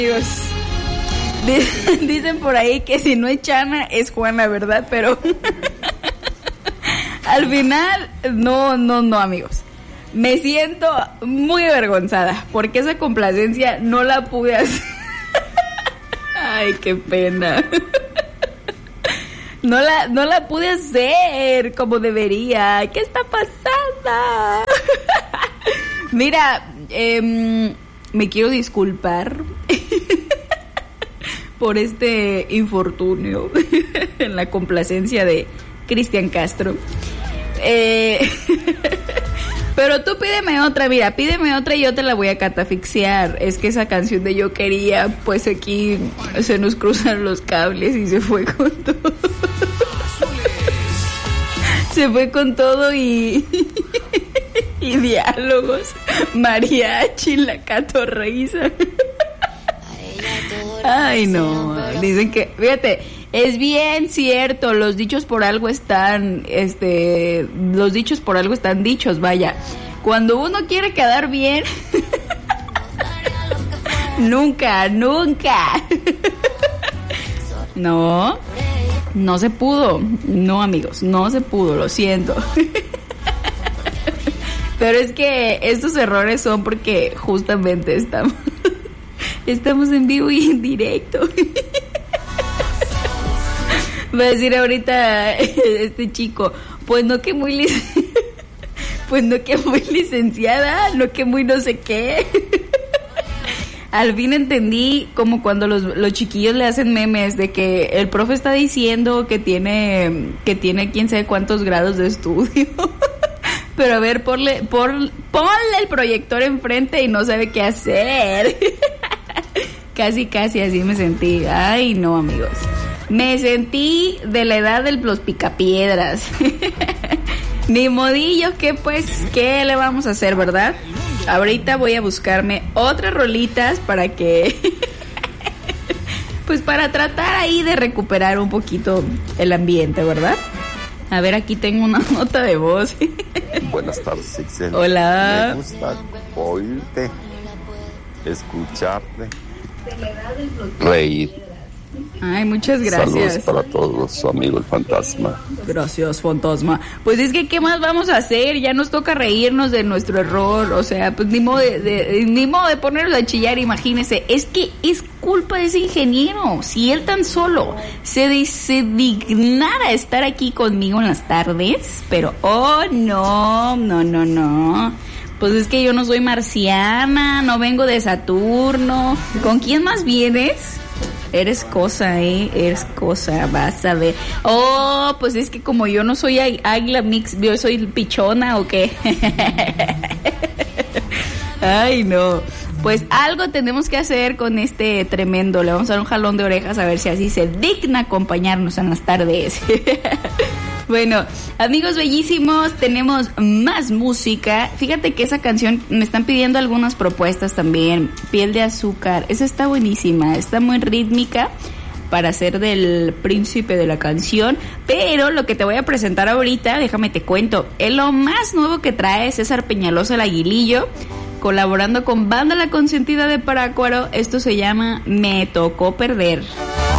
Dios. Dicen por ahí que si no es Chana es Juana, ¿verdad? Pero al final, no, amigos. Me siento muy avergonzada porque esa complacencia no la pude hacer. Ay, qué pena. No la pude hacer como debería. ¿Qué está pasando? Mira, me quiero disculpar por este infortunio en la complacencia de Cristian Castro. Pero tú pídeme otra, mira, pídeme otra y yo te la voy a catafixiar. Es que esa canción de Yo Quería, pues aquí se nos cruzan los cables y se fue con todo. Se fue con todo y diálogos, mariachi, la catorriza. Ay, no, dicen que, fíjate, es bien cierto, los dichos por algo están dichos, vaya. Cuando uno quiere quedar bien, nunca. No se pudo. No, amigos, no se pudo, lo siento. Pero es que estos errores son porque justamente estamos en vivo y en directo. Va a decir ahorita este chico, pues no que muy licenciada, no que muy no sé qué. Al fin entendí como cuando los chiquillos le hacen memes de que el profe está diciendo que tiene quién sabe cuántos grados de estudio. Pero a ver, ponle el proyector enfrente y no sabe qué hacer. Casi así me sentí. Ay, no, amigos. Me sentí de la edad de los picapiedras. Ni modillo, que pues, ¿qué le vamos a hacer, verdad? Ahorita voy a buscarme otras rolitas para que... pues para tratar ahí de recuperar un poquito el ambiente, ¿verdad? A ver, aquí tengo una nota de voz. Buenas tardes, Ixel. Hola. Me gusta oírte, escucharte, reír. Ay, muchas gracias. Saludos para todos, su amigo el fantasma. Gracias, fantasma. Pues es que, ¿qué más vamos a hacer? Ya nos toca reírnos de nuestro error. O sea, pues ni modo de ponernos a chillar, imagínese. Es que es culpa de ese ingeniero. Si él tan solo se dignara a estar aquí conmigo en las tardes. Pero, no. Pues es que yo no soy marciana, no vengo de Saturno. ¿Con quién más vienes? Eres cosa, vas a ver. Oh, pues es que como yo no soy águila mix, yo soy pichona o qué. Ay, no. Pues algo tenemos que hacer con este tremendo. Le vamos a dar un jalón de orejas a ver si así se digna acompañarnos en las tardes. Bueno, amigos bellísimos, tenemos más música. Fíjate que esa canción, me están pidiendo algunas propuestas también. Piel de azúcar, esa está buenísima, está muy rítmica para ser del príncipe de la canción. Pero lo que te voy a presentar ahorita, déjame te cuento, es lo más nuevo que trae César Peñalosa el Aguilillo, colaborando con Banda La Consentida de Parácuaro. Esto se llama Me Tocó Perder.